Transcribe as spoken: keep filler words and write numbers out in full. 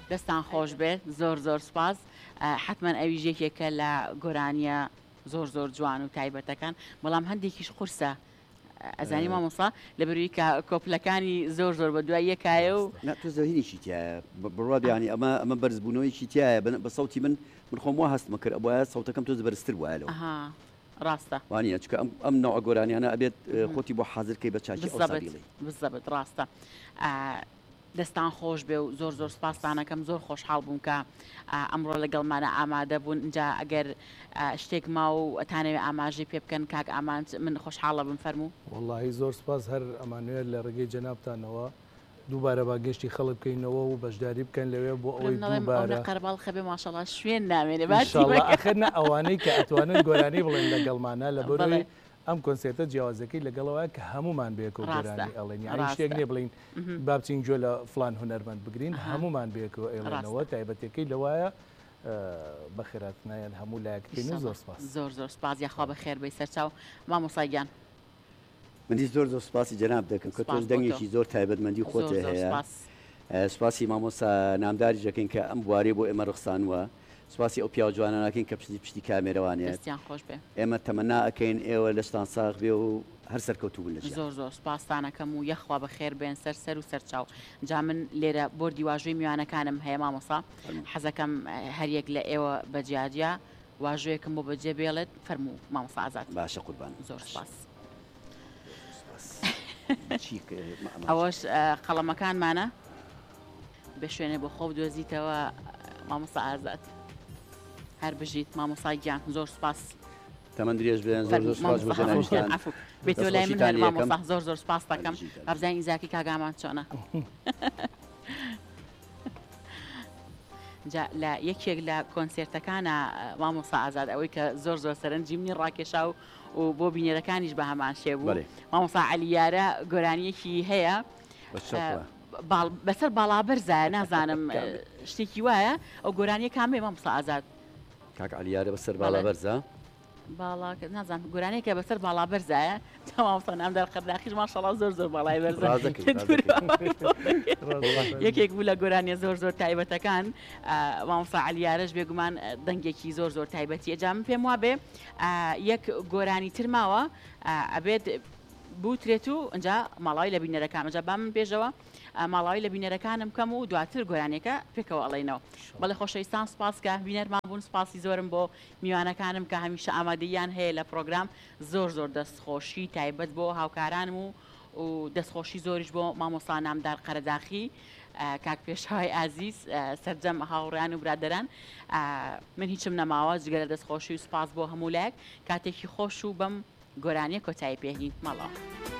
دەستان خۆش بێت زۆر زۆر سپاس حتمما ئەوی ژێکێکە لە گۆرانیە زۆر زۆر جوان و تایبەتەکان بەڵام هەندێکیش قورسە ئەزانی مامۆستا لە بەروی کە کۆپلەکانی زۆر زۆر بە دوای یەکایە و تۆ زەهینێکی تایە بڕوابیانی ئەمە ئەمە بەرزبوونەوەیکی تایە بە سەوتی من من خۆم وا هەستمە کرد ئەوە سەوتەکەم تۆ بەرزتر وایەوە ڕاستە وانە چکە ئەم نوع گۆرانیانە ئەبێت خۆتی بۆ حازرکەی بە چاکی بزەبت ڕاستە دەستان خۆش بێ و زۆر زۆر سپاسانەکەم زۆر خۆشحاڵ بووم کە ئەمڕۆ لەگەڵمانە ئامادە بوون اینجا ئەگەر شتێک ما و ئەتانەوێ ئاماژەی پێ بکەن کاک ئامان من خۆشحاڵە بم فەرموو وەڵڵاهی زۆر سپاس هەر ئەمانوێت لە ڕێگەی جەنابتانەوە دووبارە با گەشتی خەڵک بکەینەوە و بەشداری بکەن لەوێ بۆ ئەوەی دووبارە قەرباڵ خەبێ ماشەڵڵا شوێن نامێنێ ئەخرنا ئەوانەی کە ئەتوانن گۆرانی بڵێن لەگەڵمانە لە بەرەوەی ئەم کۆنسێتە جیاوازەکەی لەگەڵەوە کە هەمومان بێکەوە گۆرانی ئەڵێن یعنی شتێک نێ بڵین با بچین گوێ لە فلان هونەرمەند بگرین هەمومان بێکەوە ئێڵێنەوە تایبەتەکەی لەوایە بەخێراتنایەن هەموو لایەکەکەین و زۆر سپاس زۆر زۆر سپاس یاخوا بەخێر بەی سەرچاو مامۆسایگیان منی زۆر زۆر سپاسی جەناب دەکەم کە تۆ دەنگێکی زۆر تایبەتمەندی خۆتە هەیە سپاسی مامۆستا نامداری دەکەین کە ئەم بوارەی بۆ ئێمە ڕخسانوە سپاسی ئەو پیا جوانانەکەین کە پشتی پشتی کامێرەوانێت ئێمە تەمەنا ئەەکەین ئێوە لەشتان ساغ بێ و هەر سەرکەوتو بوون لە زۆر زۆر سپاسانەکەم و یەخوا بەخێر بێن سەر سەر و سەرچاو جا من لێرە بردی واژوی میوانەکانم هەیە مامۆسا حەزەکەم هەریەک لە ئێوە بەجیاجیا واژوەیەکم بۆ بەجێ بێڵێت فەرموو مامۆستا ئازاد باشە قوربان زۆر سپاس ئەوەش قەڵەمەکانمانە بە شوێنێ بۆ خۆ دۆزیتەوە مامۆستا ئازاد هەر بژیت مامۆسایگیان زۆر سپاس تەمەند درێژ بێن زۆر سپاس بێتەوە لای من هەر مامۆستا زۆر زۆر سپاس دەکەم هەبزانی ئیزاکی کاگامان چۆنە لە یەکێک لە کۆنسێرتەکانە مامۆستا ئازاد ئەوەی کە زۆر زۆر سەرنجی منی ڕاکێشا و و بۆ بینێرەکانیش بە هەمان شێ بوو مامۆستا عەلییارە گۆرانیەکی هەیە بەسەر باڵابەرزە نازانم شتێکی وایە ئەو گۆرانیە کامێ مامۆستا ئازاد کاک عەلییارە بەسەر باڵابەرزە باڵا نازانم گۆرانێکە بەسەر باڵابەرزایە تەمامستا نامدار قەرداخیش ماشەڵڵا زۆر زۆر باڵای بەرزە یەکێک بوو لە گۆرانیە زۆر زۆر تایبەتەکان مامۆستا عەلییارەش بێگومان دەنگێکی زۆر زۆر تایبەتیە جا من پێم وابێ یەک گۆرانی تر ماوە ئەبێت بوترێت و ئەجا ماڵاوی لە بینەرەکان ئەجا با من پێشەوە ماڵاوی لە بینەرەکانم کەم و دواتر گۆرانێکە پێکەوە ئەڵێنەوە بەڵێ خۆشەویستان سپاس کە بینەرمان بوون سپاسی زۆرم بۆ میوانەکانم کە هەمیشە ئامادەیان هەیە لە پرۆگرام زۆر زۆر دەستخۆشی تایبەت بۆ هاوکارانم و و دەستخۆشی زۆریش بۆ مامۆستا نامدار قەرەداخی کاک پێشەوای ئازیز سەرجەم هاوڕیان و برادەران من هیچم نەماوە جگە لە دەستخۆشی و سپاس بۆ هەموو لایەک کاتێکی خۆش و بەم گۆرانیە کۆتایی پێهین ماڵەوە